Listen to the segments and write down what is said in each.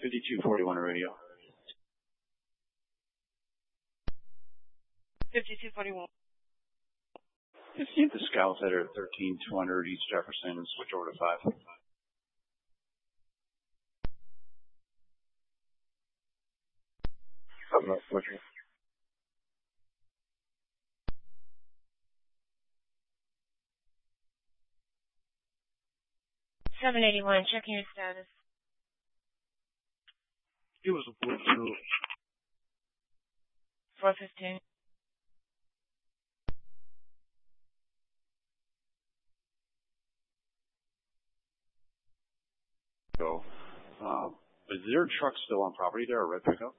5241 radio. 5241. Just see the Scouts that are 13200 East Jefferson and switch over to 5. I'm not switching. 781, checking your status. It was a blue too. 415. So, is there a truck still on property there, a red pickup?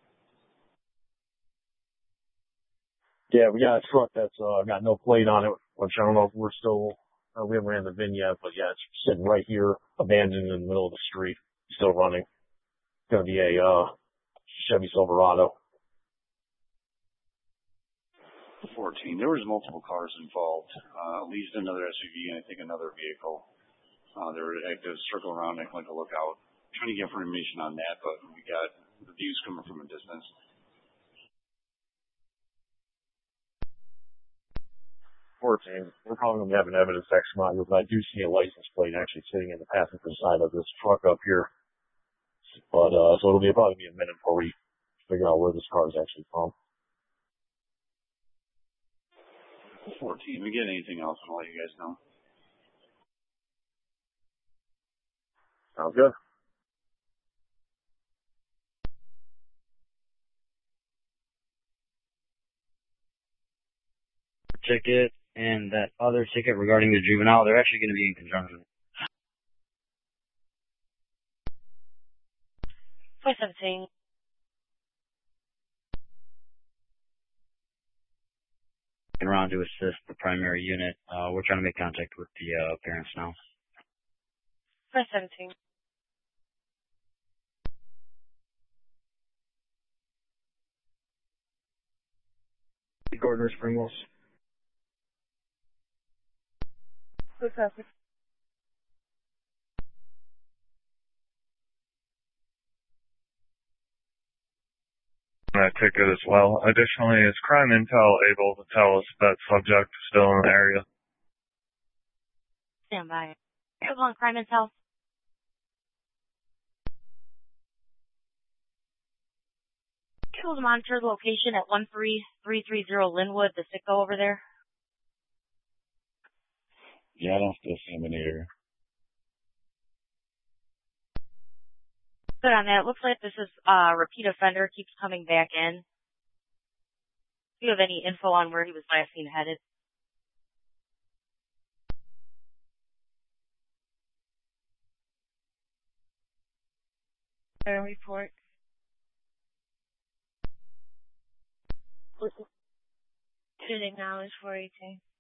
Yeah, we got a truck that's got no plate on it, which I don't know if we're still, we haven't ran the VIN yet, but yeah, it's sitting right here, abandoned in the middle of the street, still running. It's going to be a Chevy Silverado. 14. There was multiple cars involved, at least another SUV and I think another vehicle. They were active, circle around, acting like a lookout. Trying to get information on that, but we got the views coming from a distance. 14. We're probably going to have an evidence X module, but I do see a license plate actually sitting in the passenger side of this truck up here. But, so it'll probably be a minute before we figure out where this car is actually from. 14. If we get anything else, I'll let you guys know. Sounds good. Ticket and that other ticket regarding the juvenile, they're actually going to be in conjunction. 417. Around to assist the primary unit. We're trying to make contact with the parents now. 417. Gardner Springwells. 417. That ticket as well. Additionally, is Crime Intel able to tell us if that subject is still in the area? Stand by. Come on, Crime Intel. Able to monitor the location at 13330 Linwood, the sicko over there. Yeah, I don't still see him in the area. Good on that. Looks like this is repeat offender, keeps coming back in. Do you have any info on where he was last seen headed? Report. Should acknowledge 418.